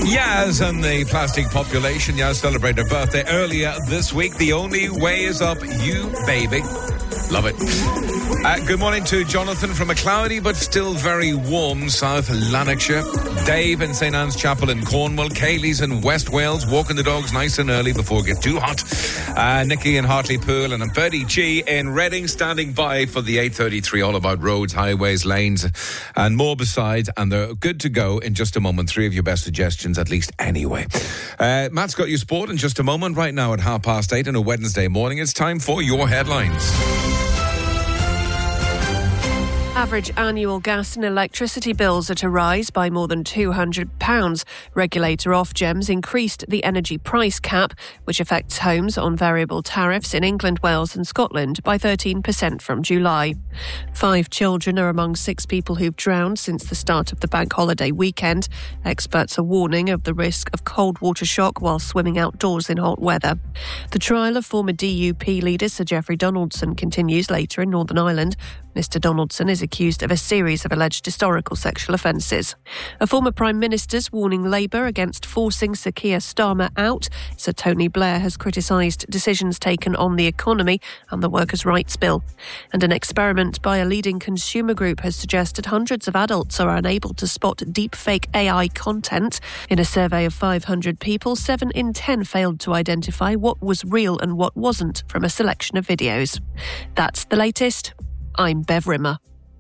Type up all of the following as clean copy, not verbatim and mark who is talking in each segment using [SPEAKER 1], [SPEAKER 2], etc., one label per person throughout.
[SPEAKER 1] Yaz and the plastic population. Yaz celebrated her birthday earlier this week. The only way is up, you baby. Love it. Good morning to Jonathan from a cloudy but still very warm South Lanarkshire. Dave in St Anne's Chapel in Cornwall. Kaylee's in West Wales, walking the dogs nice and early before it gets too hot. Nikki in Hartlepool, and Bertie G in Reading, standing by for the 8:33 all about roads, highways, lanes and more besides, and they're good to go in just a moment. 3 of your best suggestions at least anyway. Matt's got your sport in just a moment. Right now at 8:30 on a Wednesday morning, it's time for your headlines.
[SPEAKER 2] Average annual gas and electricity bills are to rise by more than £200. Regulator Ofgems increased the energy price cap, which affects homes on variable tariffs in England, Wales and Scotland by 13% from July. 5 children are among 6 people who've drowned since the start of the bank holiday weekend. Experts are warning of the risk of cold water shock while swimming outdoors in hot weather. The trial of former DUP leader Sir Geoffrey Donaldson continues later in Northern Ireland. Mr Donaldson is accused of a series of alleged historical sexual offences. A former Prime Minister's warning Labour against forcing Sir Keir Starmer out. Sir Tony Blair has criticised decisions taken on the economy and the workers' rights bill. And an experiment by a leading consumer group has suggested hundreds of adults are unable to spot deepfake AI content. In a survey of 500 people, 7 in 10 failed to identify what was real and what wasn't from a selection of videos. That's the latest. I'm Bev Rimmer.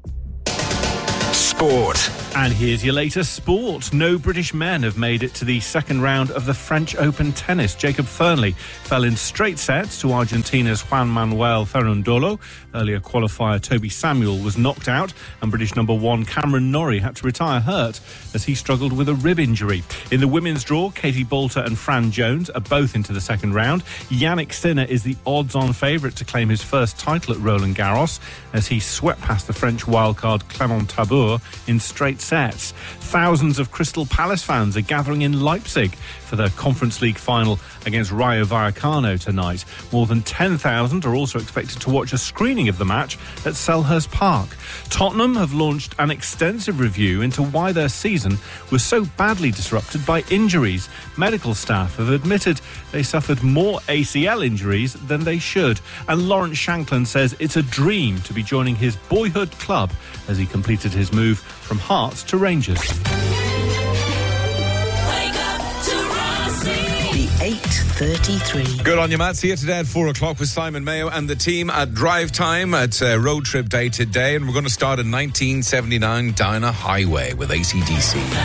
[SPEAKER 3] Sport.
[SPEAKER 4] And here's your latest sport. No British men have made it to the second round of the French Open tennis. Jacob Fernley fell in straight sets to Argentina's Juan Manuel Ferrandolo. Earlier qualifier Toby Samuel was knocked out, and British number 1 Cameron Norrie had to retire hurt as he struggled with a rib injury. In the women's draw, Katie Boulter and Fran Jones are both into the second round. Yannick Sinner is the odds-on favourite to claim his first title at Roland Garros as he swept past the French wildcard Clément Tabour in straight sets. Thousands of Crystal Palace fans are gathering in Leipzig for the Conference League final against Rayo Vallecano tonight. More than 10,000 are also expected to watch a screening of the match at Selhurst Park. Tottenham have launched an extensive review into why their season was so badly disrupted by injuries. Medical staff have admitted they suffered more ACL injuries than they should. And Lawrence Shankland says it's a dream to be joining his boyhood club as he completed his move from Hearts to Rangers.
[SPEAKER 3] The 8:33.
[SPEAKER 1] Good on you, Matt. See you today at 4 o'clock with Simon Mayo and the team at Drive Time. It's a road trip day today, and we're going to start in 1979 down a highway with AC/DC.